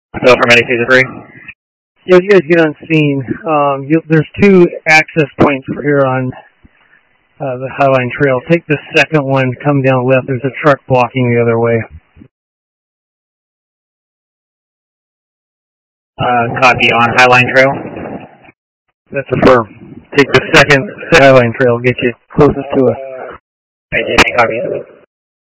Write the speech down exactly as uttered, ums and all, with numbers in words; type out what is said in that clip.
So from any two to three? Yeah, you guys get on scene. Um, you, there's two access points for here on uh, the Highline Trail. Take the second one, come down left. There's a truck blocking the other way. Uh, copy on Highline Trail. That's a firm. Take the second Highline Trail, get you closest to us. I did, copy.